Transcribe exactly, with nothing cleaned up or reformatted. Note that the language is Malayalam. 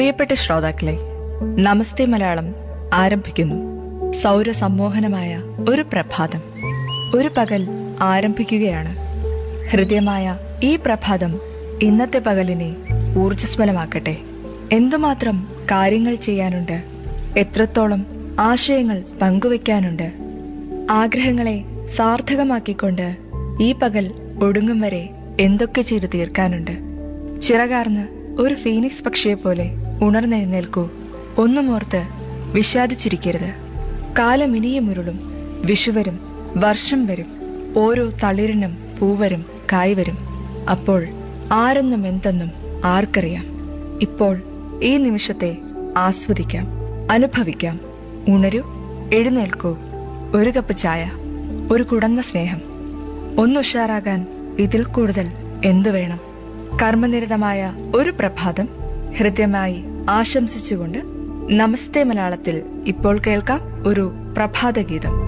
പ്രിയപ്പെട്ട ശ്രോതാക്കളെ, നമസ്തേ മലയാളം ആരംഭിക്കുന്നു. സൗരസമ്മോഹനമായ ഒരു പ്രഭാതം, ഒരു പകൽ ആരംഭിക്കുകയാണ്. ഹൃദ്യമായ ഈ പ്രഭാതം ഇന്നത്തെ പകലിനെ ഊർജ്ജസ്വലമാക്കട്ടെ. എന്തുമാത്രം കാര്യങ്ങൾ ചെയ്യാനുണ്ട്, എത്രത്തോളം ആശയങ്ങൾ പങ്കുവയ്ക്കാനുണ്ട്. ആഗ്രഹങ്ങളെ സാർത്ഥകമാക്കിക്കൊണ്ട് ഈ പകൽ ഒടുങ്ങും വരെ എന്തൊക്കെ ചെയ്തു തീർക്കാനുണ്ട്. ചിറകാർന്ന് ഒരു ഫീനിക്സ് പക്ഷിയെപ്പോലെ ഉണർന്നെഴുന്നേൽക്കൂ. ഒന്നുമോർത്ത് വിഷാദിച്ചിരിക്കരുത്. കാലം ഇനിയും ഉരുളും, വിഷുവരും, വർഷം വരും, ഓരോ തളിരിനും പൂവരും കായ്വരും. അപ്പോൾ ആരെന്നും എന്തെന്നും ആർക്കറിയാം. ഇപ്പോൾ ഈ നിമിഷത്തെ ആസ്വദിക്കാം, അനുഭവിക്കാം. ഉണരൂ, എഴുന്നേൽക്കൂ. ഒരു കപ്പ് ചായ, ഒരു കുടന്ന സ്നേഹം. ഒന്നുഷാറാകാൻ ഇതിൽ കൂടുതൽ എന്തു വേണം? കർമ്മനിരതമായ ഒരു പ്രഭാതം ഹൃദ്യമായി ആശംസിച്ചുകൊണ്ട് നമസ്തേ മലയാളത്തിൽ ഇപ്പോൾ കേൾക്കാം ഒരു പ്രഭാതഗീതം.